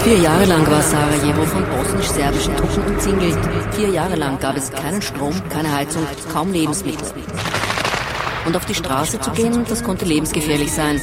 4 Jahre lang war Sarajevo von bosnisch-serbischen Truppen umzingelt. 4 Jahre lang gab es keinen Strom, keine Heizung, kaum Lebensmittel. Und auf die Straße zu gehen, das konnte lebensgefährlich sein.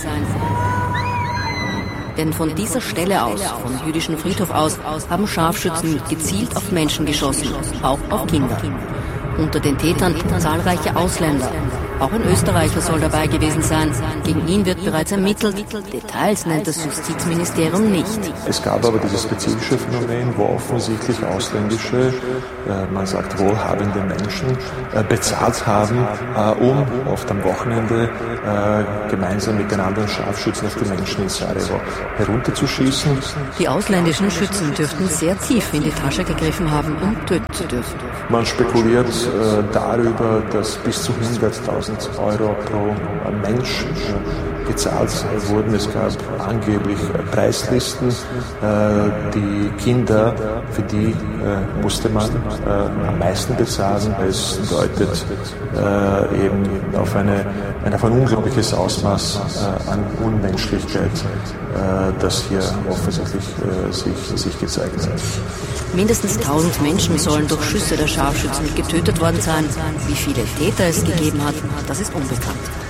Denn von dieser Stelle aus, vom jüdischen Friedhof aus, haben Scharfschützen gezielt auf Menschen geschossen, auch auf Kinder. Unter den Tätern zahlreiche Ausländer. Auch ein Österreicher soll dabei gewesen sein. Gegen ihn wird bereits ermittelt. Details nennt das Justizministerium nicht. Es gab aber dieses spezifische Phänomen, wo offensichtlich ausländische, man sagt wohlhabende Menschen, bezahlt haben, um oft am Wochenende gemeinsam mit den anderen Scharfschützen auf die Menschen in Sarajevo herunterzuschießen. Die ausländischen Schützen dürften sehr tief in die Tasche gegriffen haben, um töten zu dürfen. Man spekuliert darüber, dass bis zu 100.000 Euro pro Mensch gezahlt wurden. Es gab angeblich Preislisten. Die Kinder, für die musste man am meisten bezahlen. Es deutet eben auf ein unglaubliches Ausmaß an Unmenschlichkeit, das hier offensichtlich sich gezeigt hat. Mindestens 1000 Menschen sollen durch Schüsse der Scharfschützen getötet worden sein. Wie viele Täter es gegeben hat, das ist unbekannt.